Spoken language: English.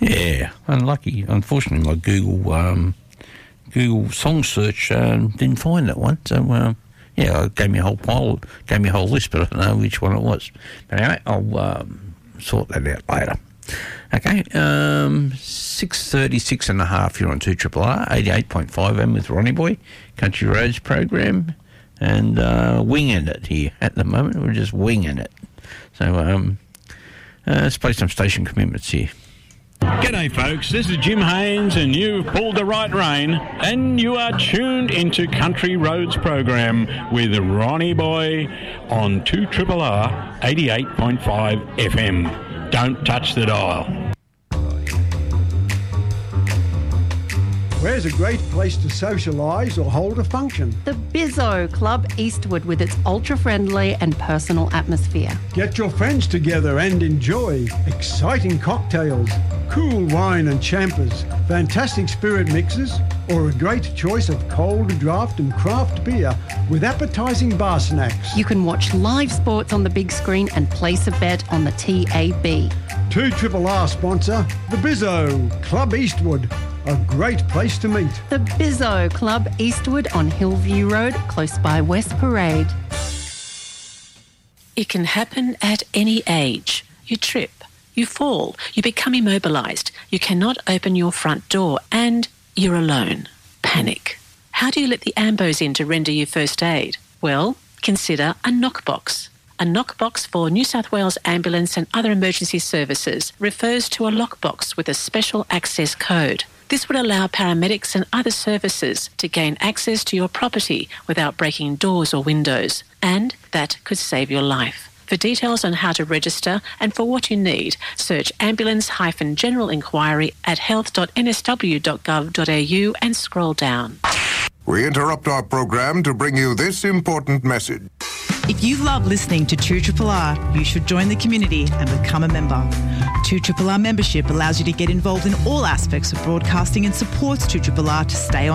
Yeah, unlucky. Unfortunately, my Google song search didn't find that one. So, it gave me a whole pile, gave me a whole list, but I don't know which one it was. But anyway, I'll sort that out later. Okay, 6:36 and a half here on 2RRR, 88.5 M with Ronnie Boy, Country Roads program, and winging it here at the moment. We're just winging it. So let's play some station commitments here. G'day folks, this is Jim Haynes and you've pulled the right rein and you are tuned into Country Roads program with Ronnie Boy on 2RRR 88.5 FM. Don't touch the dial. Where's a great place to socialise or hold a function? The Bizzo Club Eastwood with its ultra-friendly and personal atmosphere. Get your friends together and enjoy exciting cocktails, cool wine and champers, fantastic spirit mixes, or a great choice of cold draft and craft beer with appetising bar snacks. You can watch live sports on the big screen and place a bet on the TAB. 2RRR sponsor, the Bizzo Club Eastwood. A great place to meet. The Bizzo Club Eastwood on Hillview Road, close by West Parade. It can happen at any age. You trip, you fall, you become immobilised, you cannot open your front door and you're alone. Panic. How do you let the AMBOs in to render you first aid? Well, consider a knockbox. A knockbox for New South Wales Ambulance and other emergency services refers to a lockbox with a special access code. This would allow paramedics and other services to gain access to your property without breaking doors or windows, and that could save your life. For details on how to register and for what you need, search ambulance-general inquiry at health.nsw.gov.au and scroll down. We interrupt our program to bring you this important message. If you love listening to 2RRR, you should join the community and become a member. 2RRR membership allows you to get involved in all aspects of broadcasting and supports 2RRR to stay on